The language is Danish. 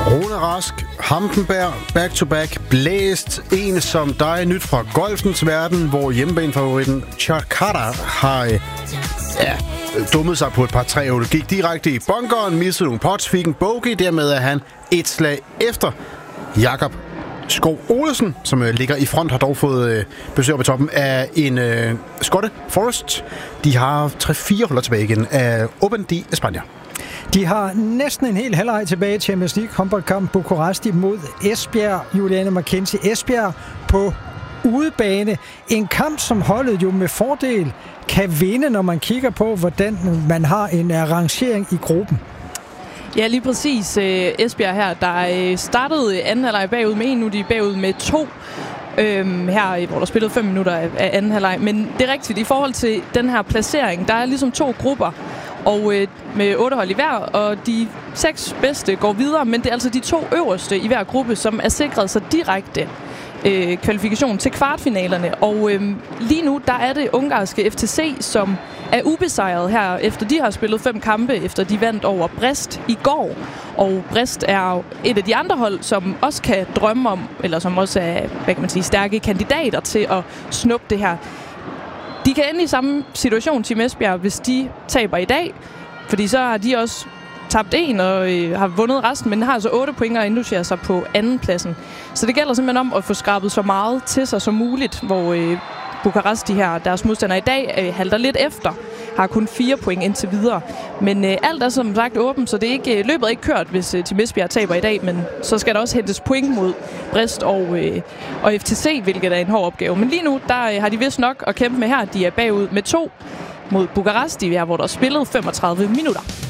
Rune Rask, Hampenberg, back-to-back, blæst. En som dig, nyt fra golfens verden, hvor hjemmebanefavoritten Chakara har dummet sig på et par 3 år. Gik direkte i bunkeren, missede nogle pots, fik en bogey. Dermed er han et slag efter Jakob Skov Olesen, som ligger i front, har dog fået besøg på toppen af en skotte, Forest. De har 3-4 huller tilbage igen af Open de España. De har næsten en hel halvleg tilbage i Champions League håndboldkamp Bucuresti mod Esbjerg. Juliane Mackenzie, Esbjerg på udebane. En kamp, som holdet jo med fordel kan vinde, når man kigger på, hvordan man har en rangering i gruppen. Ja, lige præcis. Esbjerg her, der startede anden halvleg bagud med 1, nu de er bagud med 2. Her, hvor der spillede 5 minutter af anden halvleg. Men det er rigtigt, i forhold til den her placering, der er ligesom 2 grupper, og med 8 hold i hver, og de 6 bedste går videre, men det er altså de 2 øverste i hver gruppe, som er sikret sig direkte kvalifikation til kvartfinalerne. Og lige nu, der er det ungarske FTC, som er ubesejret her, efter de har spillet 5 kampe, efter de vandt over Brest i går. Og Brest er et af de andre hold, som også kan drømme om, eller som også er, hvad kan man sige, stærke kandidater til at snuppe det her. De kan ende i samme situation, Team Esbjerg, hvis de taber i dag, fordi så har de også tabt 1 og har vundet resten, men har altså 8 point og indlogerer sig på anden pladsen. Så det gælder simpelthen om at få skrabet så meget til sig som muligt, hvor Bucuresti her, deres modstander i dag, halter lidt efter, har kun 4 point indtil videre. Men alt er som sagt åbent, så det er ikke, løbet er ikke kørt, hvis Team Esbjerg taber i dag, men så skal der også hentes point mod Brest og FTC, hvilket er en hård opgave. Men lige nu, der har de vist nok at kæmpe med her. De er bagud med 2 mod Bucuresti, hvor der er spillet 35 minutter.